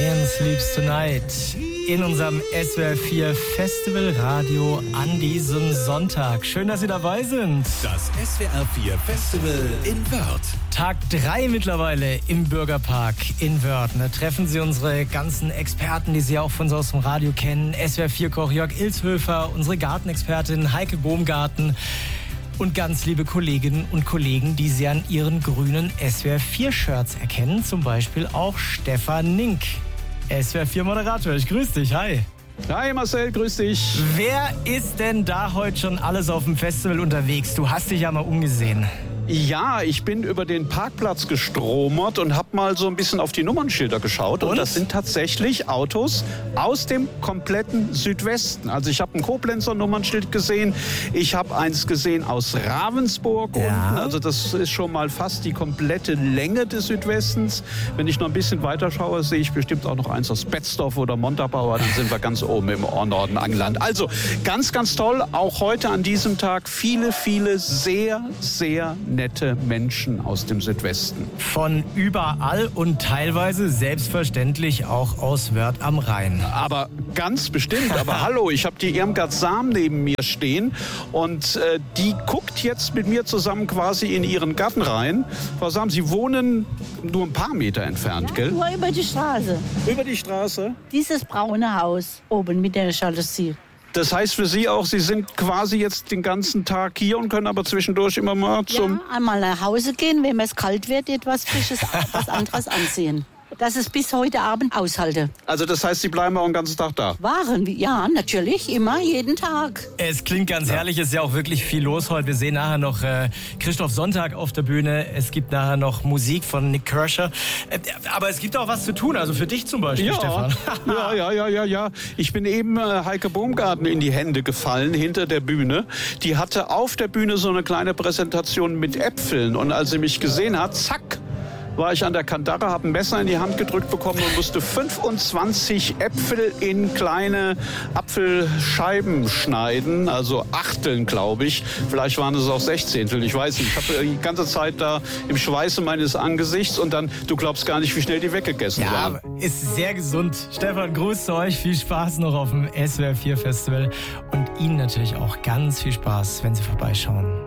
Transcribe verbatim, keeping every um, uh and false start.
Lion Sleeps Tonight in unserem S W R vier Festival Radio an diesem Sonntag. Schön, dass Sie dabei sind. Das S W R vier Festival in Wörth. Tag drei mittlerweile im Bürgerpark in Wörth. Da treffen Sie unsere ganzen Experten, die Sie auch von so aus dem Radio kennen. S W R vier-Koch Jörg Ilshöfer, unsere Gartenexpertin Heike Bohmgarten und ganz liebe Kolleginnen und Kollegen, die Sie an ihren grünen S W R vier-Shirts erkennen. Zum Beispiel auch Stefan Nink, S W R vier-Moderator. Ich grüße dich, hi. Hi Marcel, grüß dich. Wer ist denn da heute schon alles auf dem Festival unterwegs? Du hast dich ja mal umgesehen. Ja, ich bin über den Parkplatz gestromert und habe mal so ein bisschen auf die Nummernschilder geschaut. Und, und das sind tatsächlich Autos aus dem kompletten Südwesten. Also ich habe ein Koblenzer Nummernschild gesehen. Ich habe eins gesehen aus Ravensburg ja. unten. Also das ist schon mal fast die komplette Länge des Südwestens. Wenn ich noch ein bisschen weiter schaue, sehe ich bestimmt auch noch eins aus Betzdorf oder Montabaur. Dann sind wir ganz oben im Norden angelandet. Also ganz, ganz toll. Auch heute an diesem Tag viele, viele sehr, sehr nette Menschen aus dem Südwesten. Von überall und teilweise selbstverständlich auch aus Wörth am Rhein. Aber ganz bestimmt. Aber hallo, ich habe die Irmgard Sam neben mir stehen und äh, die guckt jetzt mit mir zusammen quasi in ihren Garten rein. Frau Sam, Sie wohnen nur ein paar Meter entfernt, ja, gell? Nur über die Straße. Über die Straße? Dieses braune Haus oben mit der Jalousie. Das heißt für Sie auch, Sie sind quasi jetzt den ganzen Tag hier und können aber zwischendurch immer mal zum... Ja, einmal nach Hause gehen, wenn es kalt wird, etwas Frisches, was anderes anziehen. Dass es bis heute Abend aushalte. Also das heißt, Sie bleiben auch den ganzen Tag da? Waren, ja, natürlich, immer, jeden Tag. Es klingt ganz ja. herrlich, es ist ja auch wirklich viel los heute. Wir sehen nachher noch äh, Christoph Sonntag auf der Bühne. Es gibt nachher noch Musik von Nick Kershaw. Äh, aber es gibt auch was zu tun, also für dich zum Beispiel, ja. Stefan. ja, ja, ja, ja, ja. Ich bin eben äh, Heike Bohmgarten in die Hände gefallen, hinter der Bühne. Die hatte auf der Bühne so eine kleine Präsentation mit Äpfeln. Und als sie mich gesehen hat, zack, war ich an der Kandare, habe ein Messer in die Hand gedrückt bekommen und musste fünfundzwanzig Äpfel in kleine Apfelscheiben schneiden, also Achteln, glaube ich. Vielleicht waren es auch Sechzehntel, ich weiß nicht. Ich habe die ganze Zeit da im Schweiße meines Angesichts und dann, du glaubst gar nicht, wie schnell die weggegessen ja, waren. Ja, ist sehr gesund. Stefan, Gruß zu euch, viel Spaß noch auf dem S W R vier Festival und Ihnen natürlich auch ganz viel Spaß, wenn Sie vorbeischauen.